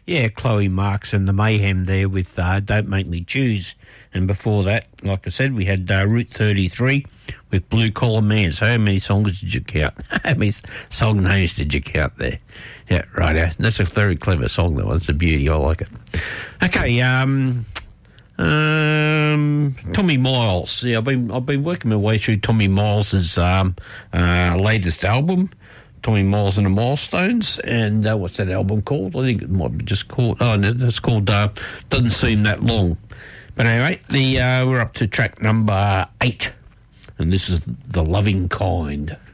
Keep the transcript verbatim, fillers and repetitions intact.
Yeah, Chloe Marks and the Mayhem there with uh, Don't Make Me Choose. And before that, like I said, we had uh, Route thirty-three with Blue Collar Man. So how many songs did you count? How many song names did you count there? Yeah, right. That's a very clever song, that one. It's a beauty. I like it. Okay, um... Um, Tommy Miles. Yeah, I've been I've been working my way through Tommy Miles's um, uh, latest album, Tommy Miles and the Milestones, and uh, what's that album called? I think it might be just called. Oh, no, it's called uh, Doesn't Seem That Long. But anyway, the uh, we're up to track number eight, and this is The Loving Kind.